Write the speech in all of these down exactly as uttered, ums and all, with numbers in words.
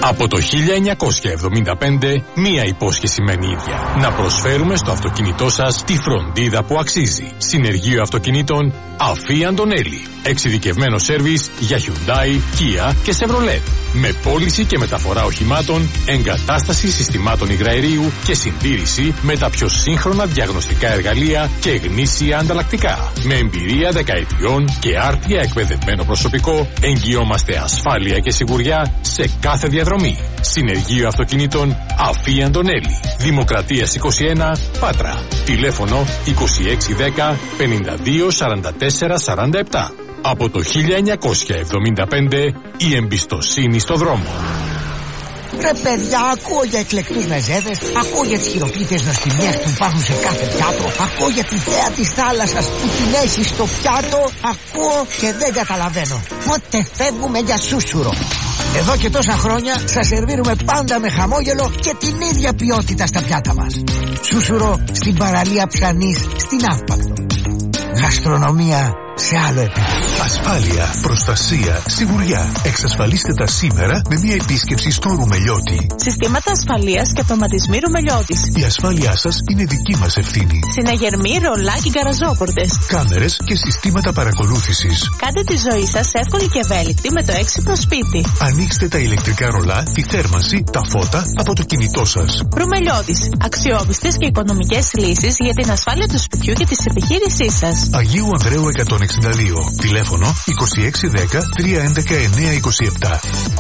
Από το χίλια εννιακόσια εβδομήντα πέντε, μία υπόσχεση μένει ίδια. Να προσφέρουμε στο αυτοκίνητό σας τη φροντίδα που αξίζει. Συνεργείο αυτοκινήτων Αφή Αντωνέλη. Εξειδικευμένο σέρβις για Hyundai, Kia και Chevrolet. Με πώληση και μεταφορά οχημάτων, εγκατάσταση συστημάτων υγραερίου και συντήρηση με τα πιο σύγχρονα διαγνωστικά εργαλεία και γνήσια ανταλλακτικά. Με εμπειρία δεκαετιών και άρτια εκπαιδευμένο προσωπικό, εγγυόμαστε ασφάλεια και σιγουριά σε κάθε διαδρομή. Συνεργείο αυτοκινήτων Αφή Αντωνέλη. Δημοκρατίας είκοσι ένα, Πάτρα. Τηλέφωνο είκοσι έξι δέκα πενήντα δύο σαράντα τέσσερα σαράντα επτά. Από το χίλια εννιακόσια εβδομήντα πέντε, η εμπιστοσύνη στο δρόμο. Ρε παιδιά, ακούω για εκλεκτούς μεζέδες, ακούω για τις χειροποίητες νοστιμιές που υπάρχουν σε κάθε πιάτο, ακούω για τη θέα της θάλασσας που την έχει στο πιάτο, ακούω και δεν καταλαβαίνω. Πότε φεύγουμε για σούσουρο? Εδώ και τόσα χρόνια σας σερβίρουμε πάντα με χαμόγελο και την ίδια ποιότητα στα πιάτα μας. Σούσουρο στην παραλία Ψανής, στην Αύπακτο. Γαστρονομία σε άλλο επίπεδο. Ασφάλεια, προστασία, σιγουριά. Εξασφαλίστε τα σήμερα με μια επίσκεψη στο Ρουμελιώτη. Συστήματα ασφαλείας και αυτοματισμοί Ρουμελιώτης. Η ασφάλειά σας είναι δική μας ευθύνη. Συναγερμοί, ρολά και γκαραζόπορτες. Κάμερες και συστήματα παρακολούθησης. Κάντε τη ζωή σας εύκολη και ευέλικτη με το έξυπνο σπίτι. Ανοίξτε τα ηλεκτρικά ρολά, τη θέρμανση, τα φώτα από το κινητό σας. Ρουμελιώτης. Αξιόπιστες και οικονομικές λύσεις για την ασφάλεια του σπιτιού και της επιχείρησής σας. Αγίου Ανδρέου εκατόν εξήντα δύο. Τηλέφωνο είκοσι έξι δέκα τριακόσια έντεκα εννιακόσια είκοσι επτά.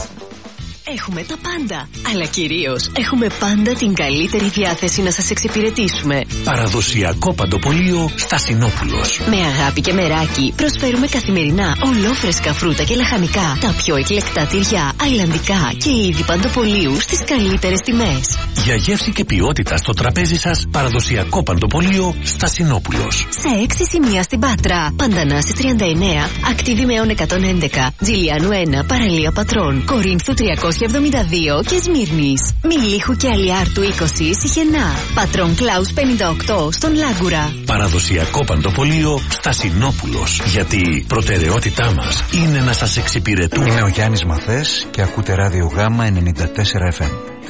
Έχουμε τα πάντα, αλλά κυρίως έχουμε πάντα την καλύτερη διάθεση να σας εξυπηρετήσουμε. Παραδοσιακό παντοπολείο Στασινόπουλος. Με αγάπη και μεράκι προσφέρουμε καθημερινά ολόφρεσκα φρούτα και λαχανικά, τα πιο εκλεκτά τυριά, αιλαντικά και είδη παντοπολίου στις καλύτερες τιμές. Για γεύση και ποιότητα στο τραπέζι σας, παραδοσιακό παντοπολείο Στασινόπουλος. Σε έξι σημεία στην Πάτρα. Παντανάσης τριάντα εννέα, Ακτιβημαίων εκατόν έντεκα, Τζιλιάνου ένα, Παραλία Πατρών, Κορίνθου τριακόσια εβδομήντα δύο και Σμύρνης. Μιλίχου και Αλιάρτου είκοσι, Σιχενά. Πατρών Κλάους πενήντα οκτώ στον Λάγκουρα. Παραδοσιακό παντοπολείο Στασινόπουλος. Γιατί προτεραιότητά μας είναι να σας εξυπηρετούμε. Είναι ο Γιάννης Μαθές και ακούτε ράδιο Γάμα ενενήντα τέσσερα εφ εμ.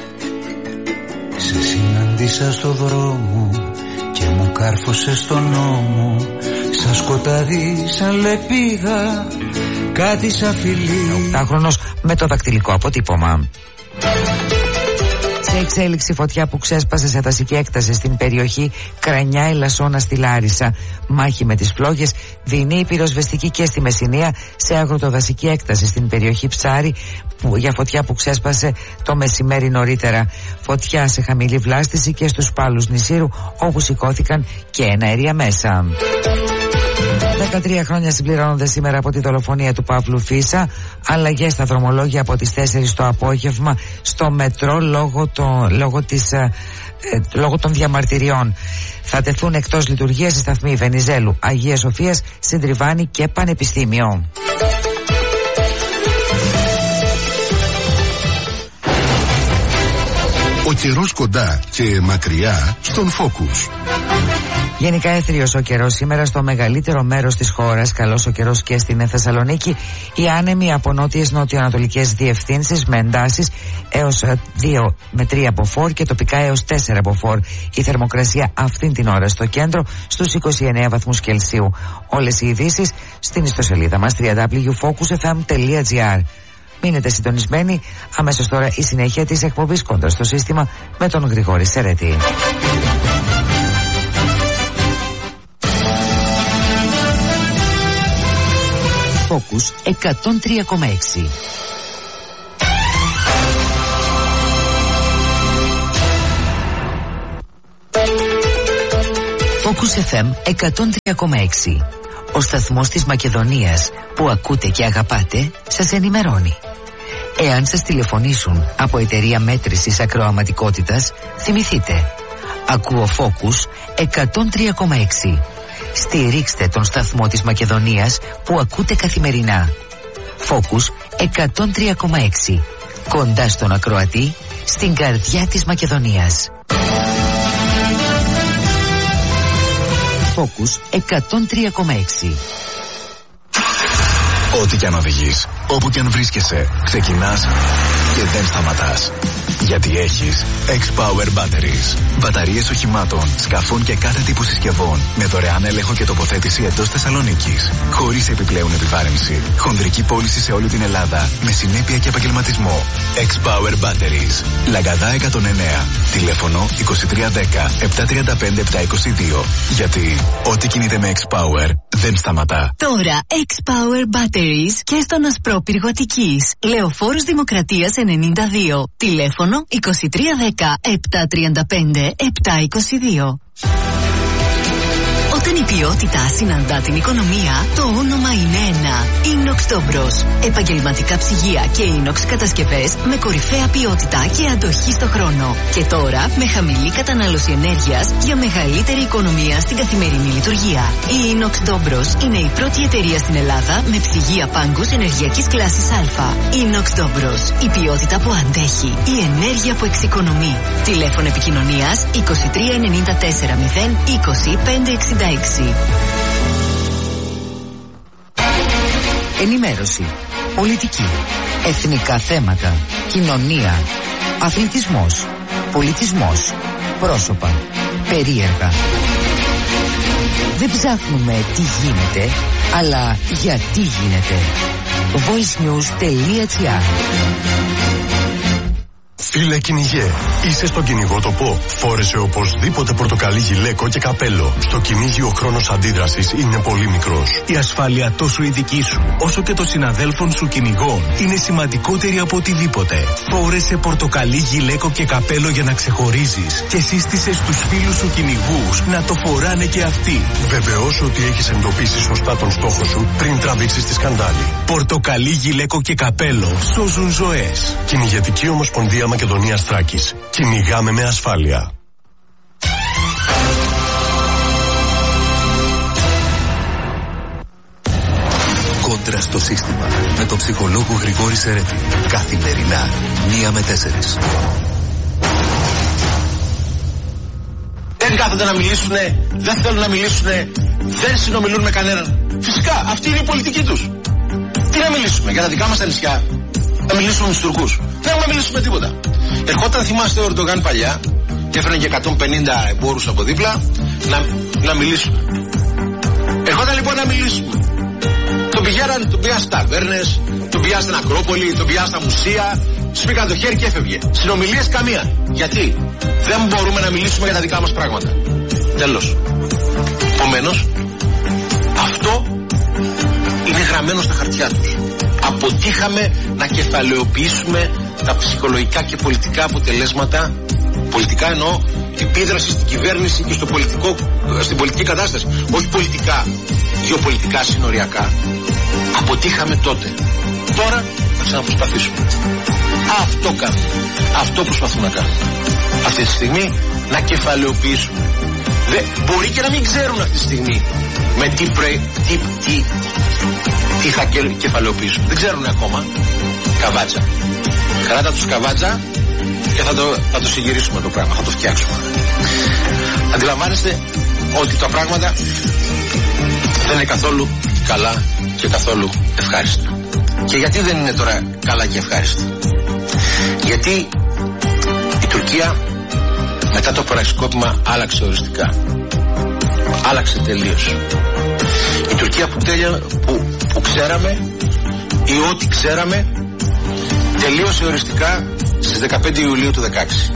Σε συναντήσα στο δρόμο και μου κάρφωσε στον νόμο. Σαν σκοτάδι, σαν λεπίδα, κάτι σαν φιλί. Οκτάχρονος με το δακτυλικό αποτύπωμα. Σε εξέλιξη φωτιά που ξέσπασε σε δασική έκταση στην περιοχή Κρανιά Ελασσόνα στη Λάρισα. Μάχη με τις φλόγες, δεινή πυροσβεστική και στη Μεσσηνία σε αγροτοδασική έκταση στην περιοχή Ψάρη που, για φωτιά που ξέσπασε το μεσημέρι νωρίτερα. Φωτιά σε χαμηλή βλάστηση και στους πάλους νησίρου όπου σηκώθηκαν και εναέρια μέσα. δεκατρία χρόνια συμπληρώνονται σήμερα από τη δολοφονία του Παύλου Φίσα. Αλλαγές στα δρομολόγια από τις τέσσερις το απόγευμα στο μετρό λόγω, το, λόγω, της, ε, ε, λόγω των διαμαρτυριών. Θα τεθούν εκτός λειτουργίας οι σταθμοί Βενιζέλου, Αγίας Σοφίας, Συντριβάνη και Πανεπιστήμιο. Ο καιρός κοντά και μακριά στον Focus. Γενικά έθριος ο καιρός σήμερα στο μεγαλύτερο μέρος της χώρας. Καλός ο καιρός και στην Θεσσαλονίκη. Οι άνεμοι από νότιες νότιο-ανατολικές διευθύνσεις με εντάσεις έως δύο με τρία μποφόρ και τοπικά έως τέσσερα μποφόρ. Η θερμοκρασία αυτήν την ώρα στο κέντρο στους είκοσι εννέα βαθμούς Κελσίου. Όλες οι ειδήσεις στην ιστοσελίδα μας double-u double-u double-u τελεία focus f m τελεία g r. Μείνετε συντονισμένοι, αμέσως τώρα η συνέχεια της εκπομπής Κόντρα στο σύστημα με τον Γρηγόρη Σερέτη. Focus εκατόν τρία κόμμα έξι. Focus εφ εμ εκατόν τρία κόμμα έξι. Ο σταθμός της Μακεδονίας που ακούτε και αγαπάτε σας ενημερώνει. Εάν σας τηλεφωνήσουν από εταιρεία μέτρησης ακροαματικότητας, θυμηθείτε. Ακούω Focus εκατόν τρία κόμμα έξι. Στηρίξτε τον σταθμό της Μακεδονίας που ακούτε καθημερινά. Focus εκατόν τρία κόμμα έξι. Κοντά στον ακροατή, στην καρδιά της Μακεδονίας. Focus εκατόν τρία κόμμα έξι. Ό,τι κι αν οδηγείς, όπου κι αν βρίσκεσαι, ξεκινάς και δεν σταματάς. Γιατί έχεις X-Power Batteries. Μπαταρίες οχημάτων, σκαφών και κάθε τύπου συσκευών με δωρεάν έλεγχο και τοποθέτηση εντός Θεσσαλονίκης. Χωρίς επιπλέον επιβάρυνση. Χονδρική πώληση σε όλη την Ελλάδα με συνέπεια και επαγγελματισμό. X-Power Batteries. Λαγκαδά εκατόν εννέα. Τηλέφωνο είκοσι τρία δέκα επτακόσια τριάντα πέντε επτακόσια είκοσι δύο. Γιατί ό,τι κινείται με X-Power δεν σταματά. Τώρα X-Power Batteries και στον Ασπρόπυργο Αττικής. Λεωφόρος Δημοκρατίας ενενήντα δύο. Τηλέφωνο είκοσι τρία δέκα επτακόσια τριάντα πέντε επτακόσια είκοσι δύο. Όταν η ποιότητα συναντά την οικονομία, το όνομα είναι ένα. Inox Dobros. Επαγγελματικά ψυγεία και inox κατασκευές με κορυφαία ποιότητα και αντοχή στο χρόνο. Και τώρα με χαμηλή κατανάλωση ενέργειας για μεγαλύτερη οικονομία στην καθημερινή λειτουργία. Η Inox Dobros είναι η πρώτη εταιρεία στην Ελλάδα με ψυγεία πάγκους ενεργειακής κλάσης Α. Inox Dobros. Η ποιότητα που αντέχει. Η ενέργεια που εξοικονομεί. Τηλέφωνο επικοινωνίας είκοσι τρία ενενήντα τέσσερα μηδέν είκοσι πέντε εξήντα έξι. Ενημέρωση, πολιτική, εθνικά θέματα, κοινωνία, αθλητισμός, πολιτισμός, πρόσωπα, περίεργα. Δεν ψάχνουμε τι γίνεται, αλλά γιατί γίνεται. voicenews.gr. Φίλε κυνηγέ, είσαι στον κυνηγότοπο. Φόρεσε οπωσδήποτε πορτοκαλί γυλαίκο και καπέλο. Στο κυνήγι ο χρόνος αντίδρασης είναι πολύ μικρός. Η ασφάλεια τόσο η δική σου, όσο και των συναδέλφων σου κυνηγών, είναι σημαντικότερη από οτιδήποτε. Φόρεσε πορτοκαλί γυλαίκο και καπέλο για να ξεχωρίζεις και σύστησε στους φίλους σου κυνηγούς να το φοράνε και αυτοί. Βεβαιώσου ότι έχεις εντοπίσει σωστά τον στόχο σου πριν τραβήξεις τη σκανδάλη. Πορτοκαλί γυλαίκο και καπέλο σώζουν ζωές. Κυνηγετική Ομοσπονδία Μακεδονίας Θράκης. Κυνηγάμε με ασφάλεια. Κόντρα στο σύστημα. Με τον ψυχολόγο Γρηγόρη Σερέτη. Καθημερινά, μία με τέσσερις. Δεν κάθονται να μιλήσουνε, δεν θέλουν να μιλήσουνε, δεν συνομιλούν με κανέναν. Φυσικά, αυτή είναι η πολιτική τους. Τι να μιλήσουμε, για τα δικά μας τα νησιά. Να μιλήσουμε με τους Τουρκούς. Δεν έχουμε να μιλήσουμε τίποτα. Ερχόταν, θυμάστε, ο Ερντογάν παλιά και έφεραν και εκατόν πενήντα εμπόρους από δίπλα να, να μιλήσουμε. Ερχόταν λοιπόν να μιλήσουμε. Τον πηγαίναν, τον πήγαν στις ταβέρνες, τον πήγαν στην Ακρόπολη, τον πήγαν στα μουσεία, τους πήγαν το χέρι και έφευγε. Συνομιλίες καμία. Γιατί? Δεν μπορούμε να μιλήσουμε για τα δικά μας πράγματα. Τέλος. Επομένως, αυτό είναι γραμμένο στα χαρτιά τους. Αποτύχαμε να κεφαλαιοποιήσουμε τα ψυχολογικά και πολιτικά αποτελέσματα, πολιτικά εννοώ επίδραση στην κυβέρνηση και στο πολιτικό, στην πολιτική κατάσταση, όχι πολιτικά, γεωπολιτικά, συνοριακά. Αποτύχαμε τότε. Τώρα θα ξαναπροσπαθήσουμε. Αυτό κάνουμε. Αυτό προσπαθούμε να κάνουμε. Αυτή τη στιγμή να κεφαλαιοποιήσουμε. Δε, μπορεί και να μην ξέρουν αυτή τη στιγμή με τι, πρέ, τι, τι, τι θα κεφαλαιοποιήσουν. Δεν ξέρουν ακόμα. Καβάτσα. Κράτα τους καβάτσα και θα το, θα το συγκυρίσουμε το πράγμα. Θα το φτιάξουμε. Αντιλαμβάνεστε ότι τα πράγματα δεν είναι καθόλου καλά και καθόλου ευχάριστα. Και γιατί δεν είναι τώρα καλά και ευχάριστα? Γιατί η Τουρκία μετά το πραξικόπημα άλλαξε οριστικά. Άλλαξε τελείως. Η Τουρκία που, τέλεια, που, που ξέραμε ή ό,τι ξέραμε τελείωσε οριστικά στις δεκαπέντε Ιουλίου του δεκαέξι.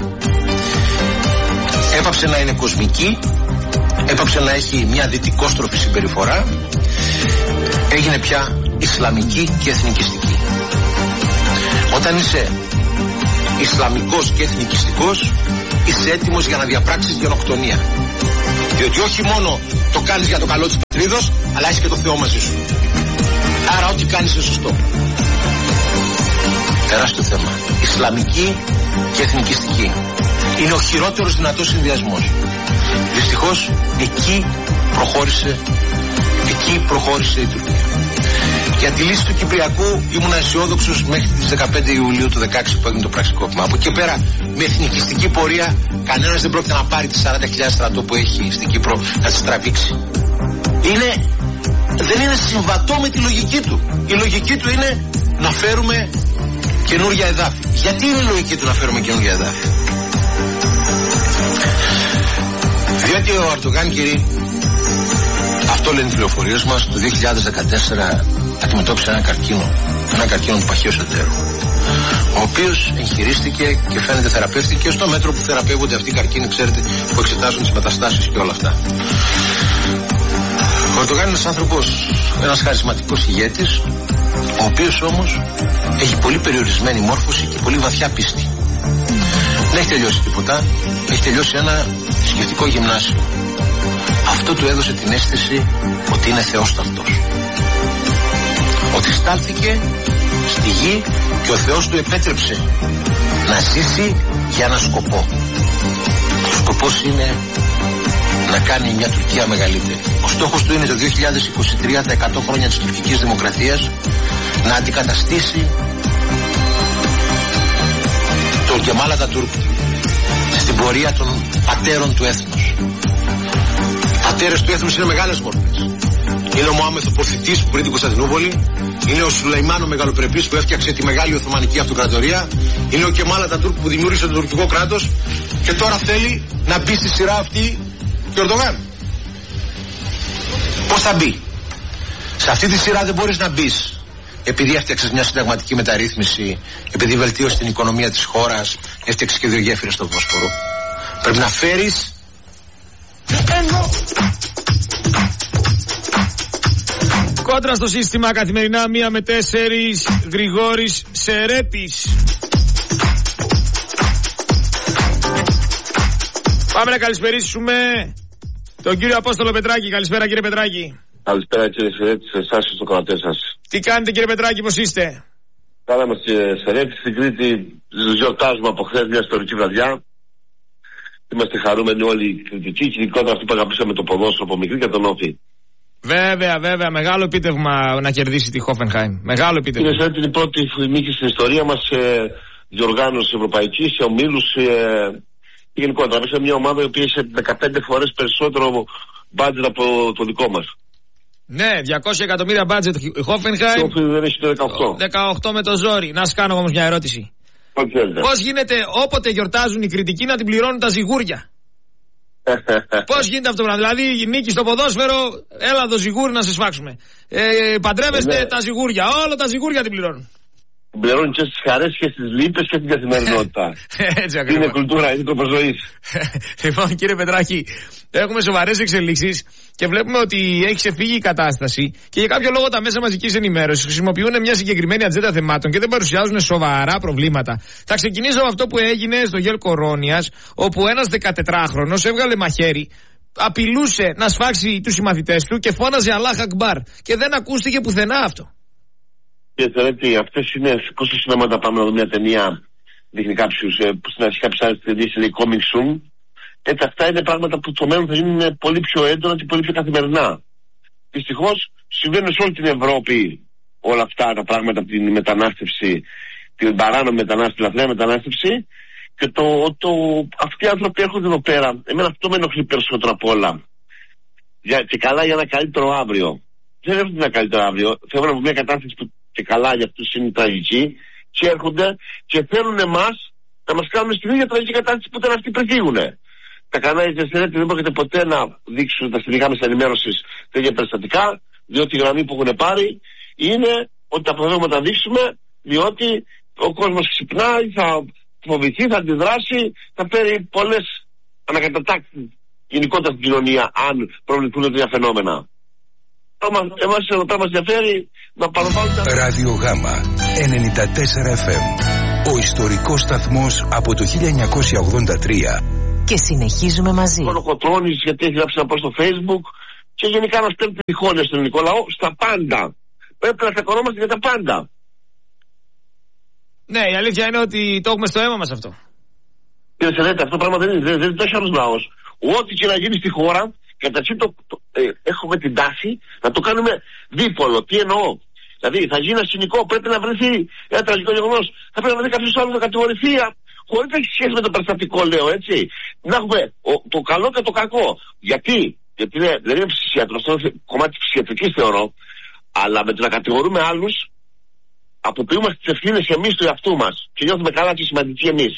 Έπαψε να είναι κοσμική, έπαψε να έχει μια δυτικόστροφη συμπεριφορά, έγινε πια Ισλαμική και εθνικιστική. Όταν είσαι Ισλαμικός και εθνικιστικός, είσαι έτοιμος για να διαπράξεις γενοκτονία. Διότι όχι μόνο το κάνεις για το καλό της πατρίδος, αλλά έχεις και το Θεό μαζί σου. Άρα ό,τι κάνεις είναι σωστό. Τεράστιο θέμα. Ισλαμική και εθνικιστική. Είναι ο χειρότερος δυνατός συνδυασμός. Δυστυχώς εκεί προχώρησε, εκεί προχώρησε η Τουρκία. Για τη λύση του Κυπριακού ήμουν αισιόδοξος μέχρι τις δεκαπέντε Ιουλίου του δεκαέξι που έγινε το πραξικόπημα. Από εκεί πέρα με εθνικιστική πορεία κανένας δεν πρόκειται να πάρει τις σαράντα χιλιάδες στρατό που έχει στην Κύπρο να τις τραβήξει. Είναι δεν είναι συμβατό με τη λογική του. Η λογική του είναι να φέρουμε καινούργια εδάφη. Γιατί είναι η λογική του να φέρουμε καινούργια εδάφη? Διότι ο Ερντογάν, κύριε, αυτό λένε οι πληροφορίες μας, το δύο χιλιάδες δεκατέσσερα αντιμετώπισε ένα καρκίνο, ένα καρκίνο του παχαίου εταίρου, ο οποίος εγχειρίστηκε και φαίνεται θεραπεύτηκε στο μέτρο που θεραπεύονται αυτοί οι καρκίνοι, ξέρετε, που εξετάζουν τις μεταστάσεις και όλα αυτά. Ο Ερντογάν είναι ένας άνθρωπος, ένας χαρισματικός ηγέτης, ο οποίος όμως έχει πολύ περιορισμένη μόρφωση και πολύ βαθιά πίστη. Δεν έχει τελειώσει τίποτα, έχει τελειώσει ένα θρησκευτικό γυμνάσιο. Αυτό του έδωσε την αίσθηση ότι είναι θεόσταυτος. Ότι στάλθηκε στη γη και ο Θεός του επέτρεψε να ζήσει για ένα σκοπό. Ο σκοπός είναι να κάνει μια Τουρκία μεγαλύτερη. Ο στόχος του είναι το δύο χιλιάδες είκοσι τρία, τα εκατό χρόνια της τουρκικής δημοκρατίας, να αντικαταστήσει τον Κεμάλ Ατατούρκ στην πορεία των πατέρων του έθνους. Οι πατέρες του έθνους είναι μεγάλες μόρφες. Είναι ο Μωάμεθ ο Πορθητής που πριν την Κωνσταντινούπολη, είναι ο Σουλεϊμάν ο Μεγαλοπρεπής που έφτιαξε τη μεγάλη Οθωμανική Αυτοκρατορία, είναι ο Κεμάλ Ατατούρκ που δημιούργησε το τουρκικό κράτος και τώρα θέλει να μπει στη σειρά αυτή και ο Ερντογάν. Πώς θα μπει? Σε αυτή τη σειρά δεν μπορείς να μπεις επειδή έφτιαξες μια συνταγματική μεταρρύθμιση, επειδή βελτίωσε την οικονομία της χώρας, έφτιαξες και δύο γέφυρες στο Βόσπορο. Πρέπει να φέρεις κόντρα στο σύστημα καθημερινά μία με τέσσερις. Γρηγόρης Σερέτης. Πάμε να καλησπερίσουμε τον κύριο Απόστολο Πετράκη. Καλησπέρα κύριε Πετράκη. Καλησπέρα κύριε Σερέτη, σε εσάς και στο κρατέ σας. Τι κάνετε κύριε Πετράκη, πώς είστε? Καλά μας κύριε Σερέτη, στην Κρήτη γιορτάζουμε από χθες μια ιστορική βραδιά. Είμαστε χαρούμενοι όλοι οι κριτικοί και ειδικότερα αυτοί που αγαπήσαμε το ποδόσφαιρο από μικρή και τον Όφη. Βέβαια, βέβαια, μεγάλο επίτευγμα να κερδίσει τη Χόφενχάιμ. Μεγάλο επίτευγμα. Κύριε Σερέτη, είναι η πρώτη νίκη στην ιστορία μας σε διοργάνωση ευρωπαϊκή, σε ομίλους και γενικότερα. Είμαστε μια ομάδα η οποία έχει δεκαπέντε φορές περισσότερο μπάτζετ από το δικό μας. Ναι, διακόσια εκατομμύρια μπάτζετ η Χόφενχάιμ. Το δεν έχει το δεκαοκτώ. δεκαοκτώ με το ζόρι. Να σκάνω όμως μια ερώτηση. Πώς γίνεται όποτε γιορτάζουν οι κριτικοί να την πληρώνουν τα ζυγούρια? Πώς γίνεται αυτό? Δηλαδή νίκη στο ποδόσφαιρο, έλα το ζυγούρι να σε σφάξουμε. Ε, παντρεύεστε ναι. Τα ζυγούρια, όλα τα ζυγούρια την πληρώνουν. Πληρώνουν και στις χαρές και στις λύπες και στην καθημερινότητα. Είναι κουλτούρα, είναι τρόπο ζωής. Λοιπόν κύριε Πετράκη, έχουμε σοβαρές εξελίξεις και βλέπουμε ότι έχει ξεφύγει η κατάσταση και για κάποιο λόγο τα μέσα μαζικής ενημέρωσης χρησιμοποιούν μια συγκεκριμένη ατζέντα θεμάτων και δεν παρουσιάζουν σοβαρά προβλήματα. Θα ξεκινήσω από αυτό που έγινε στο Γελ Κορώνιας, όπου ένας δεκατετράχρονος έβγαλε μαχαίρι, απειλούσε να σφάξει τους συμμαθητές του και φώναζε Αλάχ Ακμπάρ και δεν ακούστηκε πουθενά αυτό. Και θεωρείτε, αυτές είναι πόσο συναισθήματα πάμε να δούμε μια ταινία, δείχνει κάποιους, που στην αρχή κάποιες άλλες ταινίες λέει coming soon. Έτσι αυτά είναι πράγματα που το μέλλον θα γίνουν πολύ πιο έντονα και πολύ πιο καθημερινά. Δυστυχώς συμβαίνουν σε όλη την Ευρώπη όλα αυτά τα πράγματα από την μετανάστευση, την παράνομη μετανάστευση, την λαθρέα μετανάστευση και το, το, αυτοί οι άνθρωποι έρχονται εδώ πέρα. Εμένα αυτό με ενοχλεί περισσότερο απ' όλα. Για, και καλά για ένα καλύτερο αύριο. Δεν έρχονται ένα καλύτερο αύριο. Θέλουν από μια κατάσταση που και καλά για αυτούς είναι τραγική και έρχονται και θέλουν εμάς να μας κάνουν στην ίδια τραγική κατάσταση που ήταν αυτοί πριν φύγουν. Τα κανάλια της Σερέτη δεν πρόκειται ποτέ να δείξουν τα στηρικά μέσα ενημέρωσης τέτοια περιστατικά, διότι η γραμμή που έχουν πάρει είναι ότι τα προφέρουμε να τα δείξουμε, διότι ο κόσμος ξυπνάει, θα φοβηθεί, θα αντιδράσει, θα φέρει πολλές ανακατατάξεις γενικότερα στην κοινωνία αν προβληθούν τέτοια φαινόμενα. Εμάς εδώ πέρα μας ενδιαφέρει να παραβάλλουν. Ράδιο Γάμα ενενήντα τέσσερα εφ εμ. Ο ιστορικός σταθμός από το χίλια εννιακόσια ογδόντα τρία. Και συνεχίζουμε μαζί. Ο Λοκοτρώνης γιατί έχει γράψει να πω στο Facebook και γενικά να στέλνει τυχόνια στον ελληνικό λαό στα πάντα. Πρέπει να στεκονόμαστε για τα πάντα. Ναι, η αλήθεια είναι ότι το έχουμε στο αίμα μας αυτό. Κύριε Σερέτη, αυτό το πράγμα δεν είναι. Δεν, δεν το έχει άλλος λαός. Ό,τι και να γίνει στη χώρα, καταρχήν το, το, ε, έχουμε την τάση να το κάνουμε δίπολο. Τι εννοώ? Δηλαδή θα γίνει ένα σκηνικό, πρέπει να βρεθεί ένα τραγικό γεγονός. Θα πρέπει να βρεθεί κάποιος άλλος να κατηγορηθεί. Χωρίς να έχει σχέση με το περιστατικό, λέω έτσι. Να έχουμε ο, το καλό και το κακό. Γιατί Γιατί είναι, δεν είναι ψυχιατρός, είναι κομμάτι της ψυχιατρικής θεωρώ, αλλά με το να κατηγορούμε άλλους, αποποιούμε τις ευθύνες εμείς του εαυτού μας και νιώθουμε καλά και σημαντικοί εμείς.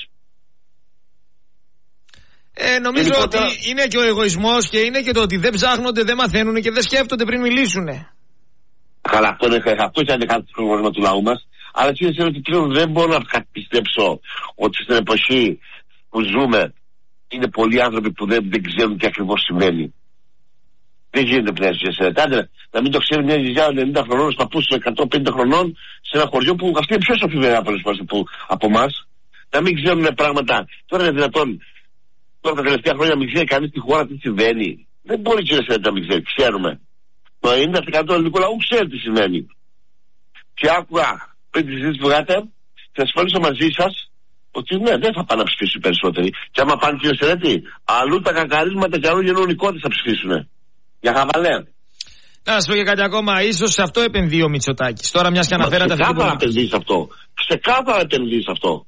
Ε, νομίζω και ότι είναι και ο εγωισμός και είναι και το ότι δεν ψάχνονται, δεν μαθαίνουν και δεν σκέφτονται πριν μιλήσουν. Καλά, αυτό είναι, αυτό είναι κάτι του πρόβλημα του λαού μας. Αλλά έτσι είναι ότι πλέον δεν μπορώ να πιστέψω ότι στην εποχή που ζούμε είναι πολλοί άνθρωποι που δεν, δεν ξέρουν τι ακριβώς συμβαίνει. Δεν γίνεται πλέον σε εσένα. Να μην το ξέρει μια γιαγιά ενενήντα χρονών, στους παππούς του εκατόν πενήντα χρονών, σε ένα χωριό που αυτή είναι πιο σοφή βέβαια από εμάς. Να μην ξέρουν πράγματα. Τώρα είναι δυνατόν, τώρα τα τελευταία χρόνια μην ξέρει κανείς τη χώρα τι συμβαίνει. Δεν μπορεί και να μην ξέρει, ξέρουμε. Το ενενήντα τοις εκατό ελληνικού λαού ξέρει τι συμβαίνει. Και άκουγα πριν τη συζήτηση που είχατε, θα ασφαλίσω μαζί σας ότι ναι, δεν θα πάνε να ψηφίσουν οι περισσότεροι. Και άμα πάνε, κύριε Σερέτη, αλλού τα κακαρίσματα και αλλού γεννούν εικόνες θα ψηφίσουν. Για χαβαλέ. Να σας πω και κάτι ακόμα, ίσως σε αυτό επενδύει ο Μητσοτάκης. Τώρα μιας και αναφέρατε αυτό. Ξεκάθαρα επενδύει σε αυτό. Ξεκάθαρα επενδύει σε αυτό.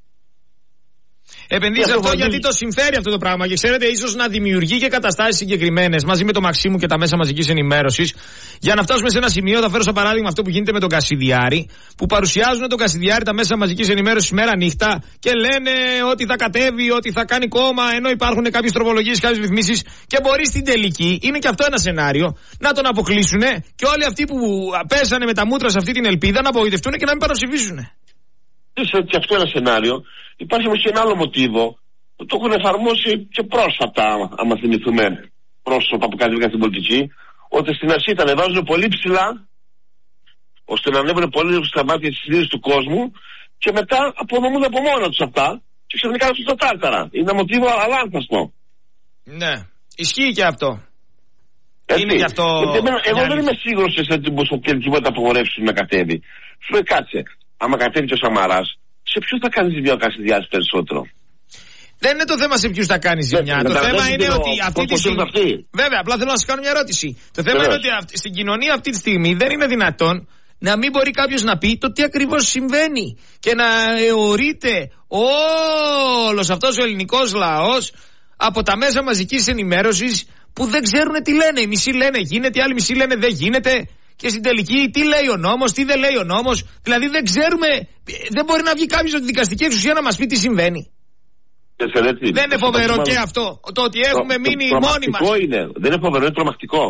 Επενδύει σε αυτό γιατί το συμφέρει αυτό το πράγμα. Και ξέρετε, ίσως να δημιουργεί και καταστάσεις συγκεκριμένες μαζί με το Μαξίμου και τα μέσα μαζικής ενημέρωσης. Για να φτάσουμε σε ένα σημείο, θα φέρω σαν παράδειγμα αυτό που γίνεται με τον Κασιδιάρη. Που παρουσιάζουν τον Κασιδιάρη τα μέσα μαζικής ενημέρωσης μέρα νύχτα και λένε ότι θα κατέβει, ότι θα κάνει κόμμα. Ενώ υπάρχουν κάποιες τροπολογίες, κάποιες ρυθμίσεις. Και μπορεί στην τελική, είναι και αυτό ένα σενάριο, να τον αποκλείσουν και όλοι αυτοί που πέσανε με τα μούτρα σε αυτή την ελπίδα να απογοητευτούν και να μην παραψηφίσουν. Είσαι και αυτό ένα σενάριο. Υπάρχει όμως και ένα άλλο μοτίβο που το έχουν εφαρμόσει και πρόσφατα, άμα θυμηθούμε πρόσωπα που κατέβηκαν στην πολιτική, ότι στην αρχή τα ανεβάζουν πολύ ψηλά, ώστε να ανέβουν πολύ στα μάτια της συνείδησης του κόσμου, και μετά απονομούν από μόνα τους αυτά και ξαφνικά έρθουν στο τάρταρα. Είναι ένα μοτίβο αλάνθαστο. Ναι, ισχύει και αυτό. Έτσι. Είναι και αυτό. Εμένα, εγώ δεν είμαι σίγουρος σε τι μπορεί να απογορεύσουν να κατέβει. Σου λέει κάτσε, άμα κατέβει και ο Σαμαράς, σε ποιους θα κάνει ζημιά ο Κασιδιάρης περισσότερο? Δεν είναι το θέμα σε ποιους θα κάνει ζημιά. Δεν, το δεν θέμα είναι το, ότι αυτή τη στιγμή. Αυτή. Βέβαια, απλά θέλω να σας κάνω μια ερώτηση. Το θέμα Βεβαίως. είναι ότι αυτή, στην κοινωνία αυτή τη στιγμή δεν είναι δυνατόν να μην μπορεί κάποιος να πει το τι ακριβώς συμβαίνει και να αιωρείται όλος αυτός ο ελληνικός λαός από τα μέσα μαζικής ενημέρωσης που δεν ξέρουν τι λένε. Οι μισοί λένε γίνεται, οι άλλοι μισοί λένε δεν γίνεται. Και στην τελική τι λέει ο νόμος, τι δεν λέει ο νόμος. Δηλαδή δεν ξέρουμε, δεν μπορεί να βγει κάποιος από τη δικαστική εξουσία να μας πει τι συμβαίνει. Έτσι, δεν είναι φοβερό και αυτό, το ότι έχουμε τρο, μείνει μόνοι μας. Είναι, δεν είναι φοβερό, είναι τρομακτικό.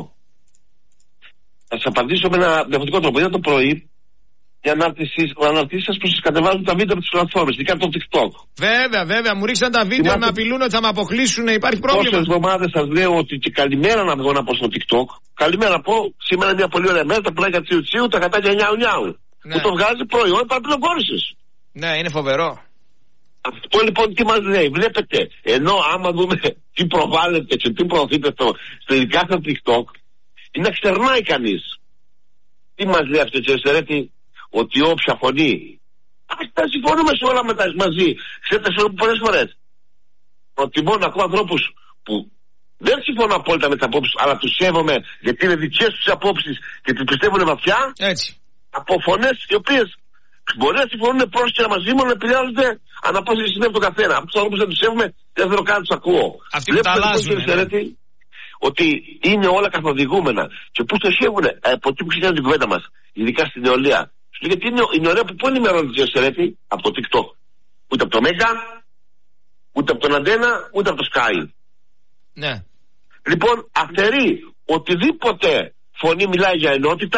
Θα σας απαντήσω με ένα διαφορετικό τρόπο. Είδα το πρωί οι αναρτήσεις σας που σας κατεβάζουν τα βίντεο από τις πλατφόρμες, ειδικά το TikTok. Βέβαια, βέβαια, μου ρίξαν τα βίντεο να απειλούν ότι θα με αποκλείσουν, υπάρχει πρόβλημα. Πόσες εβδομάδες σας λέω ότι και καλημέρα να βγω να πω στο TikTok. Καλημέρα να πω, σήμερα είναι μια πολύ ωραία μέρα, τα πλάγια τσιου τσιου, τα κατάκια νιάου νιάου. Ναι. Που το βγάζει προϊόν παραπληροφόρησης. Ναι, είναι φοβερό. Αυτό λοιπόν τι μας λέει, βλέπετε, ενώ άμα δούμε τι προβάλλεται και τι προωθείται στο, στο ειδικά στο TikTok, είναι να ξερνάει κανείς. Τι μας λέει αυτό, Τσεσερέτη, ότι όποια φωνή, ας τα συμφωνούμε σε όλα μετά μαζί, ξέρετε σε πολλές φορές. Προτιμώ να ακούω ανθρώπους που δεν συμφωνώ απόλυτα με τις απόψεις, αλλά τους σέβομαι γιατί είναι δικές τους απόψεις και τις πιστεύουν βαθιά. Έτσι. Από φωνές οι οποίες μπορεί να συμφωνούν πρόσχερα μαζί μου, αλλά επηρεάζονται αναπόσταση συνέβη τον καθένα. Από τους ανθρώπους δεν τους σέβομαι, δεν θέλω καν να τους ακούω. Αυτοί που τα αλλάζουν, ναι. Ότι είναι όλα καθοδηγούμενα και πού στοχεύουν, από τι που ξεκινάνε την κουβέντα μας, ειδικά στην νεολαία. Γιατί είναι η νεολαία που πού ενημερώνεται η Σερέτη από το TikTok. Ούτε από το Μέγκα, ούτε από τον Αντένα, ούτε από το Sky. Ναι. Λοιπόν, αφαιρεί οτιδήποτε φωνή μιλάει για ενότητα.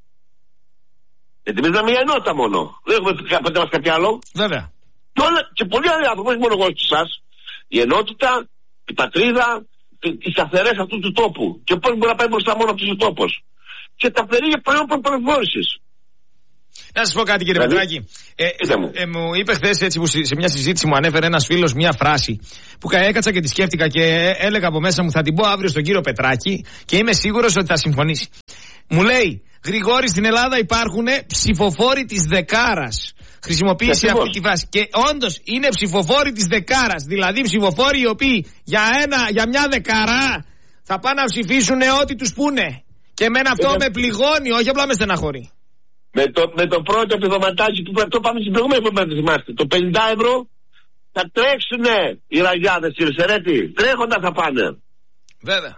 Γιατί μιλάμε για ενότητα μόνο. Δεν έχουμε πέντε μας κάτι άλλο. Βέβαια. Και, όλα, και πολλοί άλλοι άνθρωποι, όχι μόνο εγώ και εσάς. Η ενότητα, η πατρίδα, οι σταθερές αυτού του τόπου. Και πώς μπορεί να πάει μπροστά μόνο αυτός ο τόπος. Και τα αφαιρεί για προϊόν πληροφόρησης. Να σας πω κάτι, κύριε Πετράκη. Ε, ε, μου είπε χθες έτσι που σε μια συζήτηση μου ανέφερε ένας φίλος μια φράση που έκατσα και τη σκέφτηκα και έλεγα από μέσα μου θα την πω αύριο στον κύριο Πετράκη και είμαι σίγουρος ότι θα συμφωνήσει. Μου λέει, Γρηγόρη, στην Ελλάδα υπάρχουν ψηφοφόροι της δεκάρας. Χρησιμοποίησε αυτή τη φράση. Και όντως είναι ψηφοφόροι της δεκάρας. Δηλαδή ψηφοφόροι οι οποίοι για, ένα, για μια δεκαρά θα πάνε να ψηφίσουν ό,τι τους πούνε. Και εμένα αυτό με πληγώνει, όχι απλά με στεναχωρεί. Με το, με το πρώτο επιδοματάκι που το πάμε στην προηγούμενη εβδομάδα, θυμάστε. Το πενήντα ευρώ θα τρέξουνε οι ραγιάδες, κύριε Σερέτη. Τρέχοντα θα πάνε. Βέβαια.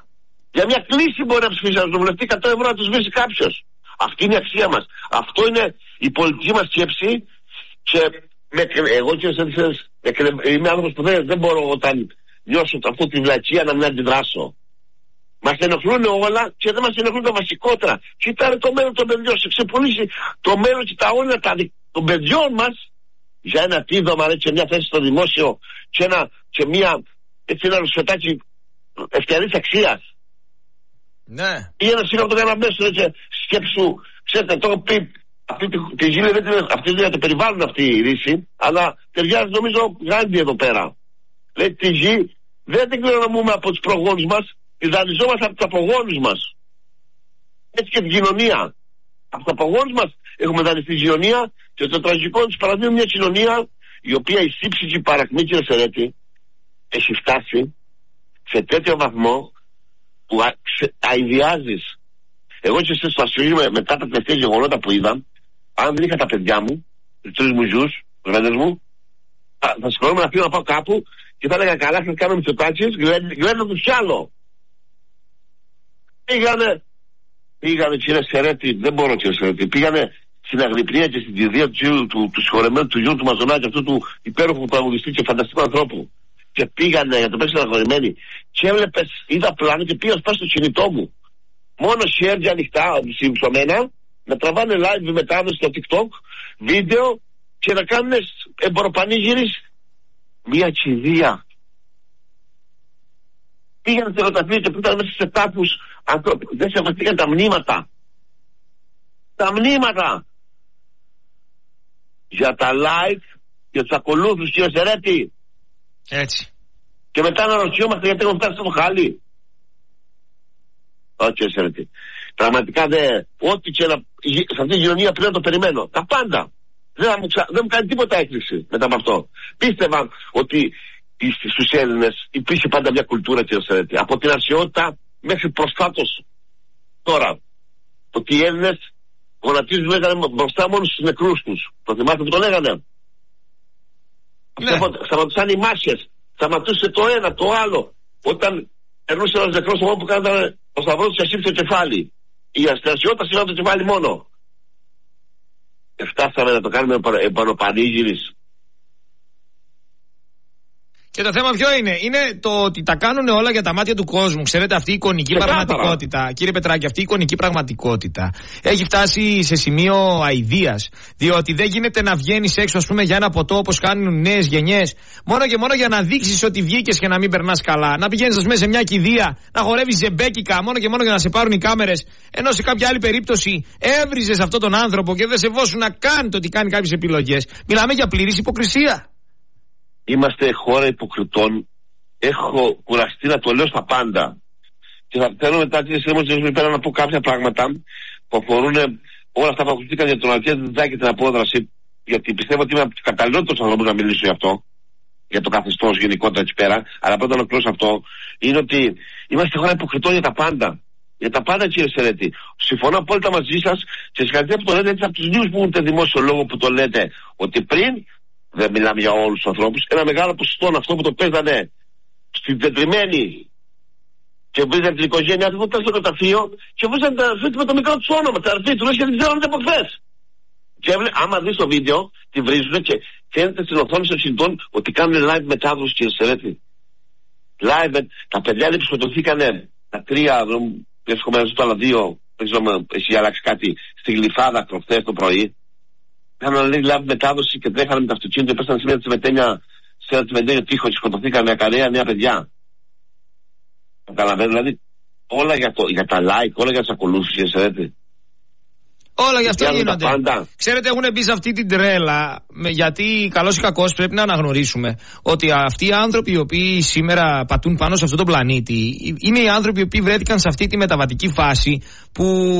Για μια κλίση μπορεί να ψηφίσει ένα βουλευτή, εκατό ευρώ να του σβήσει κάποιο. Αυτή είναι η αξία μας. Αυτό είναι η πολιτική μας σκέψη. Και με, εγώ και εσείς, είμαι άνθρωπος που δεν, δεν μπορώ όταν νιώσω αυτή τη βλακεία να μην αντιδράσω. Μας ενοχλούν όλα και δεν μας ενοχλούν τα βασικότερα. Κοιτάνε το μέλλον των παιδιών, σε ξεπουλήσει το μέλλον και τα όνειρα των παιδιών μας για ένα τίδωμα και μια θέση στο δημόσιο και, ένα, και μια, έτσι, ένα ρουσφετάκι ευκαιρής αξίας. Ναι. Πήγαινα σήμερα από το καναμπέσο, έτσι, σκέψου, ξέρετε, το έχω πει, αυτή τη γη δεν αυτή είναι το περιβάλλον αυτή η ρίση, αλλά ταιριάζει νομίζω Γάντι εδώ πέρα. Λέει τη γη δεν την κληρονομούμε από τους προγόνους μας, τη δανειζόμαστε από τους απογόνους μας. Έτσι και την κοινωνία. Από τους απογόνους μας έχουμε δανειστεί τη κοινωνία και το τραγικό τους παραδείγμα μια κοινωνία η οποία η σύψυχη παρακμή, κύριε Σερέτη, έχει φτάσει σε τέτοιο βαθμό που αηδιάζεις. Εγώ και εσείς στο ασφαλή μετά τα τελευταία γεγονότα που είδα, αν δεν είχα τα παιδιά μου, τους τρεις μου γιους, τους βέντες μου, θα, θα σηκωνόμουν να φύγω να πάω κάπου και θα έλεγα καλά, θα κάνω Μητσοτάκης, γλένω τους κι άλλο. Πήγανε, πήγανε κύριε Σερέτη, δεν μπορώ κύριε Σερέτη, πήγανε στην Αγρυπνία και στην κηδεία του, του, του, του συγχωρεμένου του γιου του Μαζονάκη, αυτού του υπέροχου τραγουδιστή και φανταστικού ανθρώπου. Και πήγανε για το πέσει αναγνωρισμένοι. Και έβλεπες, είδα πλάνο και πήγα σπάσει στο κινητό μου. Μόνο χέρια ανοιχτά, συμψωμένα, να τραβάνε live μετάδοση στο TikTok, βίντεο και να κάνουν εμποροπανήγυρις μια κηδεία. Πήγανε σε ρωταφείο και πήγαν μέσα σε τάφους ανθρώπους. Δεν σεβαστήκαν τα μνήματα. Τα μνήματα. Για τα like και τους ακολούθους, κύριε Σερέτη. Έτσι. Και μετά να ρωτιόμαστε γιατί έχουμε φτάσει στο χάλι. Όχι, κύριε Σερέτη. Πραγματικά δεν. Ό,τι και να. Σε αυτή την κοινωνία πρέπει να το περιμένω. Τα πάντα. Δεν μου, ξα... δεν μου κάνει τίποτα έκπληξη μετά από αυτό. Πίστευα ότι στους Έλληνες υπήρχε πάντα μια κουλτούρα, κύριε Σερέτη. Από την αρχαιότητα μέχρι προσφάτως. Τώρα. Ότι οι Έλληνες γονατίζουν λέγανε μπροστά μόνο στους νεκρούς τους. Το θυμάστε που το λέγανε. Ναι. Σταματούσαν οι μάχες. Σταματούσε το ένα, το άλλο. Όταν περνούσε ένας νεκρός μόνο που κάνανε ο σταυρός του και ασύψε το κεφάλι. Η αστυνομικότητα σιγά το κεφάλι μόνο. Και φτάσαμε να το κάνουμε επανοπανήγυρης. Και το θέμα ποιο είναι? Είναι το ότι τα κάνουν όλα για τα μάτια του κόσμου. Ξέρετε, αυτή η εικονική πραγματικότητα, κύριε Πετράκη, αυτή η εικονική πραγματικότητα έχει φτάσει σε σημείο αηδίας. Διότι δεν γίνεται να βγαίνεις έξω, ας πούμε, για ένα ποτό όπως κάνουν οι νέες γενιές, μόνο και μόνο για να δείξεις ότι βγήκες και να μην περνάς καλά. Να πηγαίνεις, ας πούμε, σε μια κηδεία, να χορεύεις ζεμπέκικα, μόνο και μόνο για να σε πάρουν οι κάμερες. Ενώ σε κάποια άλλη περίπτωση έβριζες αυτόν τον άνθρωπο και δεν σεβόσουν να κάνει το ότι κάνει κάποιες επιλογές. Μιλάμε για πλήρης υποκρισία. Είμαστε χώρα υποκριτών. Έχω κουραστεί να το λέω στα πάντα. Και θα θέλω μετά τη συνέντευξη πέρα να πω κάποια πράγματα που αφορούν όλα αυτά που ακούστηκαν για τον Αλκιάδη Διδάκη και την απόδραση. Γιατί πιστεύω ότι είμαι από του καταλληλότερου ανθρώπου να μιλήσω γι' αυτό. Για το καθεστώς γενικότερα εκεί πέρα. Αλλά πρώτα να κλώσω αυτό. Είναι ότι είμαστε χώρα υποκριτών για τα πάντα. Για τα πάντα, κύριε Σερέτη. Συμφωνώ απόλυτα μαζί σας και συγχαρητήρια που το λέτε έτσι από τους νέους που έχουν δημόσιο λόγο που το λέτε. Ότι πριν. Δεν μιλάμε για όλους τους ανθρώπους. Ένα μεγάλο ποσοστό αυτό που το παίζανε στην τετριμένη και βρίζανε την οικογένειά του, που στο καταφύγιο και βρίζανε τα αρφή με το μικρό του όνομα. Τα αρφή του και δεν ξέρουν από χθες. Και έβλε, άμα δεις το βίντεο, τη βρίζουν και φαίνεται στην οθόνη των κινητών ότι κάνουν live μετάδοση, κύριε Σερέτη. Live, τα παιδιά που σκοτωθήκανε, τα τρία, δεν έχω μέσα το άλλα δύο, δεν ξέρω αν έχει αλλάξει κάτι, στη Γλυφάδα προχθές το πρωί. Κάνανε live μετάδοση και τρέχανε με το αυτοκίνητο, πέσανε σε μια τσιμετένια, σε ένα τσιμετένιο τείχο και σκοτωθήκαν με ακαρέα νέα παιδιά. Καταλαβαίνω, δηλαδή όλα για, το, για τα like, όλα για τους ακολούθους, κύριε Σερέτη. Όλα γι' αυτό γίνονται. Ξέρετε, έχουν μπει σε αυτή την τρέλα, γιατί καλώς ή κακώς πρέπει να αναγνωρίσουμε ότι αυτοί οι άνθρωποι οι οποίοι σήμερα πατούν πάνω σε αυτόν τον πλανήτη είναι οι άνθρωποι οι οποίοι βρέθηκαν σε αυτή τη μεταβατική φάση που